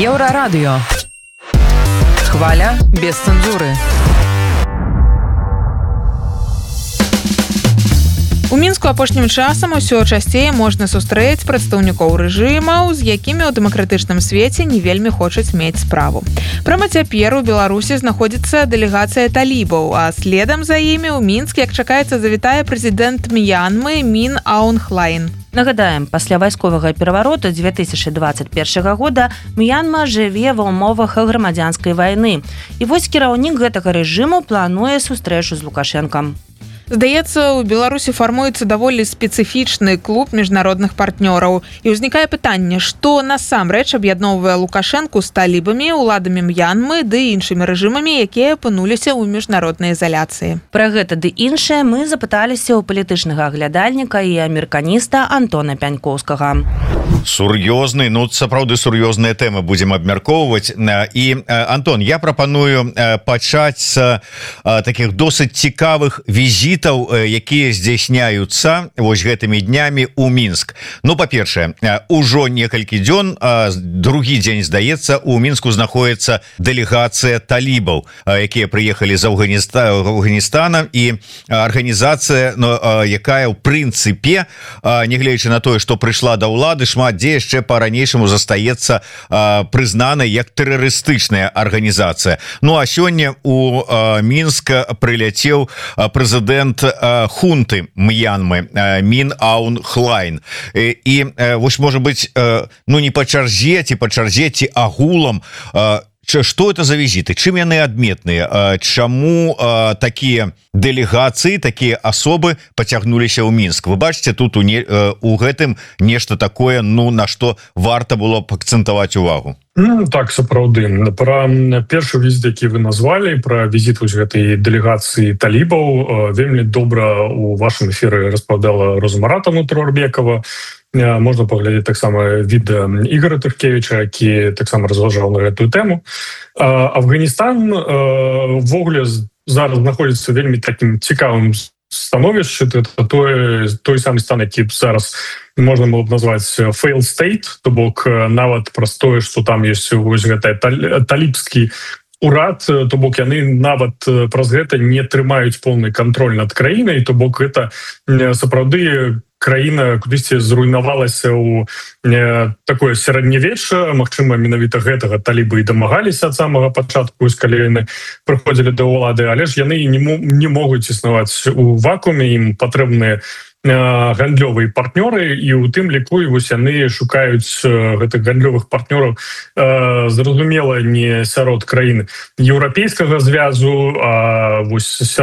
Еўрарадыё. Хваля без цэнзуры. У Мінску апошнім часам усё часцей можна сустрэць прадстаўнікоў рэжымаў, з якімі ў дэмакратычным свеце не вельмі хочуць мець справу. Прама цяпер у Беларусі знаходзіцца дэлегацыя талібаў, а следам за імі ў Мінск, як чакаецца, завітае прэзідэнт Мьянмы Мін Аун Хлайн. Нагадаем, пасля вайсковага перавароту 2021 года Мьянма жыве ва ўмовах грамадзянскай вайны. І вось кіраўнік гэтага рэжыму плануе сустрэчу з Лукашэнкам. Здаецца, у Беларусі фармуецца даволі спецыфічны клуб міжнародных партнёраў. І ўзнікае пытанне, што насамрэч аб'ядноўвае Лукашэнку з талібамі, уладамі Мьянмы ды іншымі рэжымамі, якія апынуліся ў міжнароднай ізаляцыі. Пра гэта ды іншае мы запыталіся ў палітычнага аглядальніка і амерыканіста Антона Пянькоўскага. Сур'ёзны, сапраўды сур'ёзныя тэмы будзем абмяркоўваць. І, Антон, я прапаную пачаць з такіх досыць цікавых візітаў, якія здзяйсняюцца вось гэтымі днямі ў Мінск. Па-першае, ужо некалькі дзён, другі дзень, здаецца, у Мінску знаходіцца дэлегацыя талібаў, якія прыехалі з Афганістана, і арганізацыя, якая ў прынцыпе, нягледзячы на тое, што прыйшла да ўлады, шмат дзе яшчэ па-ранейшаму застаецца прызнанай як тэрарыстычная арганізацыя. А сёння у Мінск прыляцеў прэзідэнт хунты Мьянмы Мін Аун Хлайн. І вось, можа быць, не па чарзе, ці агулам, што это за візіты, чым яны адметныя, чаму такія дэлегацыі, такія асобы пацягнуліся ў Мінск? Вы бачыце тут у гэтым нешта такое, на што варта было б акцэнтаваць увагу? Так, сапраўды. Пра першы візіт, які вы назвалі, пра візіт вось гэтай дэлегацыі талібаў, вельмі добра у вашым эфіры распавядала Роза Маратовна Турарбекова. Можна паглядзець таксама відэа Ігора Тыркевіча, які таксама разважаў на гэтую тэму. Афганістан ввогуле зараз знаходзіцца вельмі такім цікавым становішчы. Это той самы стан, які зараз можна было б назваць failed state, то бок нават праз тое, што там ёсць вось гэты талібскі урад, то бок яны нават праз гэта не трымаюць поўны кантроль над краінай, то бок гэта сапраўды краіна кудысьці зруйнавалася ў такое сярэднявечча. Магчыма, менавіта гэтага талібы і дамагаліся ад самага пачатку, калі яны прыходзілі да ўлады, але ж яны не могуць існаваць у вакууме, ім патрэбныя гандлёвыя партнёры, і у тым ліку вось яны шукаюць гэтых гандлёвых партнёраў, зразумела, не сярод краін еўрапейскага звязу, а вось